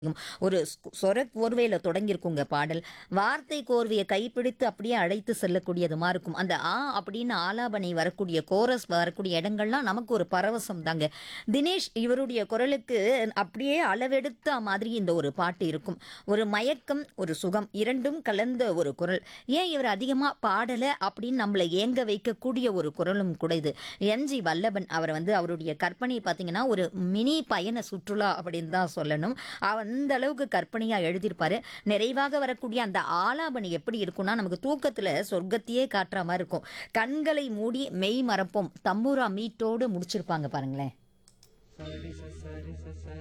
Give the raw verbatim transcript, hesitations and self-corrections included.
ஒரு ஸ்கு- சொர கோர்வையில தொடங்கியிருக்குங்க பாடல். வார்த்தை கோர்வையை கைப்பிடித்து அப்படியே அழைத்து செல்லக்கூடியதுமா இருக்கும். அந்த ஆ அப்படின்னு ஆலாபனை வரக்கூடிய கோரஸ் வரக்கூடிய இடங்கள்லாம் நமக்கு ஒரு பரவசம் தாங்க. தினேஷ் இவருடைய குரலுக்கு அப்படியே அளவெடுத்த மாதிரி இந்த ஒரு பாட்டு இருக்கும். ஒரு மயக்கம், ஒரு சுகம் இரண்டும் கலந்த ஒரு குரல். ஏன் இவர் அதிகமா பாடல அப்படின்னு நம்மளை ஏங்க வைக்கக்கூடிய ஒரு குரலும் கூட இது. என்ஜி வல்லபன் அவர் வந்து அவருடைய கற்பனை பார்த்தீங்கன்னா ஒரு மினி பயண சுற்றுலா அப்படின்னு தான் சொல்லணும். அந்த அளவுக்கு கற்பனையா எழுதியிருப்பாரு. நிறைவாக வரக்கூடிய அந்த ஆலாபனை எப்படி இருக்கும்னா நமக்கு தூக்கத்துல சொர்க்கத்தையே காட்டுற மாதிரி இருக்கும். கண்களை மூடி மெய் மறப்போம் தம்பூரா மீட்டோடு முடிச்சிருப்பாங்க பாருங்களேன்.